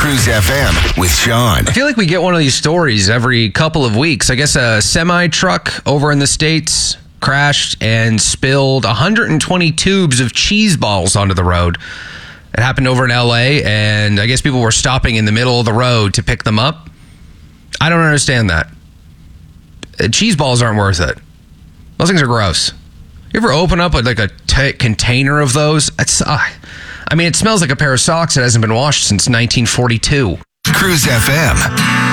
Cruise FM with Sean. I feel like we get one of these stories every couple of weeks. I guess a semi-truck over in the States crashed and spilled 120 tubes of cheese balls onto the road. It happened over in LA, and I guess people were stopping in the middle of the road to pick them up. I don't understand that. Cheese balls aren't worth it. Those things are gross. You ever open up like a container of those? I mean, it smells like a pair of socks that hasn't been washed since 1942. Cruise FM.